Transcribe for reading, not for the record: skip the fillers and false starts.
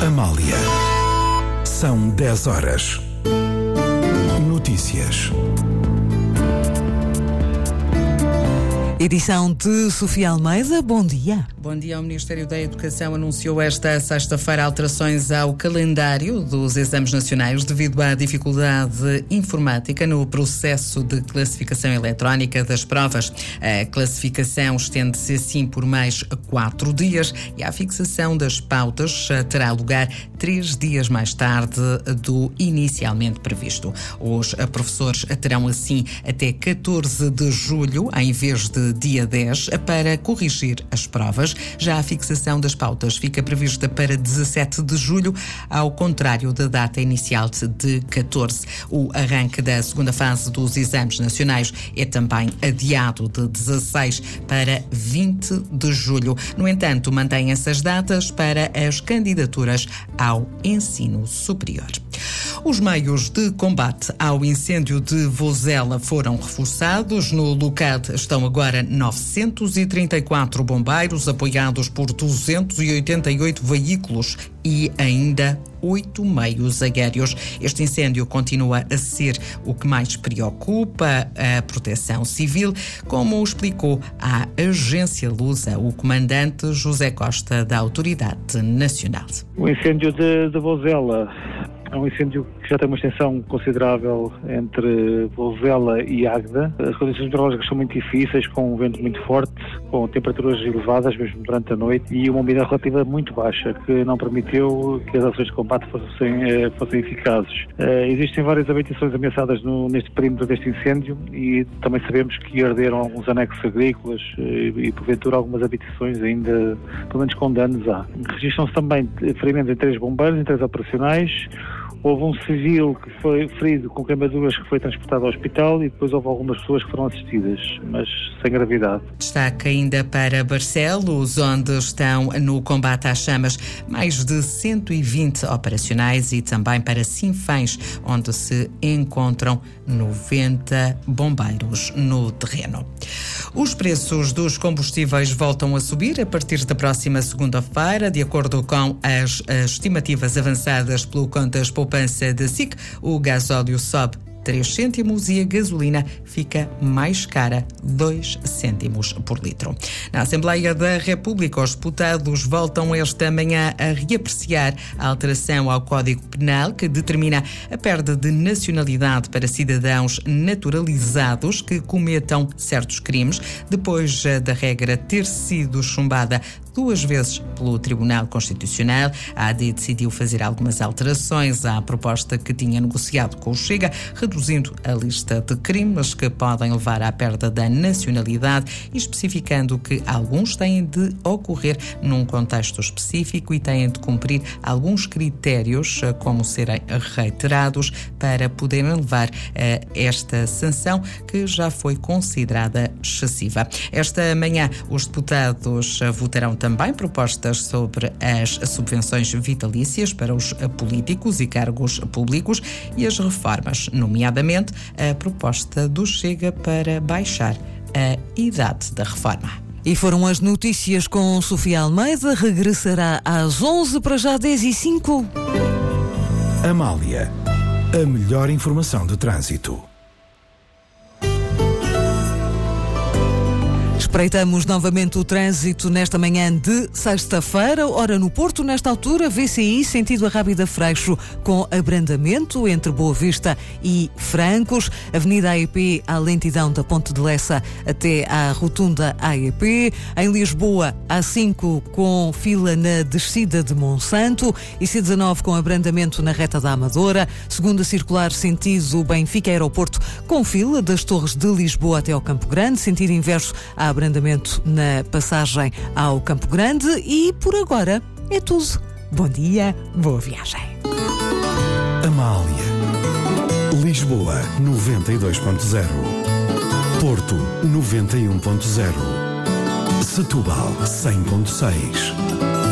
Amália. São 10 horas. Notícias. Edição de Sofia Almeida. Bom dia. Bom dia. O Ministério da Educação anunciou esta sexta-feira alterações ao calendário dos exames nacionais devido à dificuldade informática no processo de classificação eletrónica das provas. A classificação estende-se assim por mais 4 dias e a fixação das pautas terá lugar 3 dias mais tarde do inicialmente previsto. Os professores terão assim até 14 de julho, em vez de dia 10, para corrigir as provas. Já a fixação das pautas fica prevista para 17 de julho, ao contrário da data inicial de 14. O arranque da segunda fase dos exames nacionais é também adiado de 16 para 20 de julho. No entanto, mantêm-se as datas para as candidaturas ao ensino superior. Os meios de combate ao incêndio de Vozela foram reforçados. No local estão agora 934 bombeiros, apoiados por 288 veículos e ainda 8 meios aéreos. Este incêndio continua a ser o que mais preocupa a Proteção Civil, como explicou à agência Lusa o comandante José Costa, da Autoridade Nacional. O incêndio de Vozela é um incêndio que já tem uma extensão considerável entre Vozela e Águeda. As condições meteorológicas são muito difíceis, com um vento muito forte, com temperaturas elevadas mesmo durante a noite e uma umidade relativa muito baixa, que não permitiu que as ações de combate fossem eficazes. Existem várias habitações ameaçadas neste perímetro deste incêndio e também sabemos que arderam alguns anexos agrícolas e porventura algumas habitações ainda, pelo menos com danos há. Registram-se também ferimentos em 3 bombeiros, em 3 operacionais. Houve um civil que foi ferido com queimaduras, que foi transportado ao hospital, e depois houve algumas pessoas que foram assistidas, mas sem gravidade. Destaque ainda para Barcelos, onde estão no combate às chamas mais de 120 operacionais, e também para Sinfãs, onde se encontram 90 bombeiros no terreno. Os preços dos combustíveis voltam a subir a partir da próxima segunda-feira, de acordo com as estimativas avançadas pelo Contas Poupança da SIC. O gasóleo sobe 3 cêntimos e a gasolina fica mais cara, 2 cêntimos por litro. Na Assembleia da República, os deputados voltam esta manhã a reapreciar a alteração ao Código Penal que determina a perda de nacionalidade para cidadãos naturalizados que cometam certos crimes, depois da regra ter sido chumbada 2 vezes pelo Tribunal Constitucional. A AD decidiu fazer algumas alterações à proposta que tinha negociado com o Chega, reduzindo a lista de crimes que podem levar à perda da nacionalidade e especificando que alguns têm de ocorrer num contexto específico e têm de cumprir alguns critérios, como serem reiterados, para poderem levar a esta sanção que já foi considerada excessiva. Esta manhã, os deputados votarão também propostas sobre as subvenções vitalícias para os políticos e cargos públicos e as reformas, nomeadamente a proposta do Chega para baixar a idade da reforma. E foram as notícias com Sofia Almeida. Regressará às 11, para já 10h05. Amália, a melhor informação de trânsito. Espreitamos novamente o trânsito nesta manhã de sexta-feira. Ora, no Porto, nesta altura, VCI, sentido a Rábida Freixo, com abrandamento entre Boa Vista e Francos. Avenida AEP, à lentidão da Ponte de Lessa até à Rotunda AEP. Em Lisboa, A5, com fila na descida de Monsanto. E C19, com abrandamento na reta da Amadora. Segunda circular, sentido Benfica Aeroporto, com fila das Torres de Lisboa até ao Campo Grande. Sentido inverso, há abrandamento na passagem ao Campo Grande. E por agora é tudo. Bom dia, boa viagem. Amália. Lisboa 92.0. Porto 91.0. Setúbal 100.6.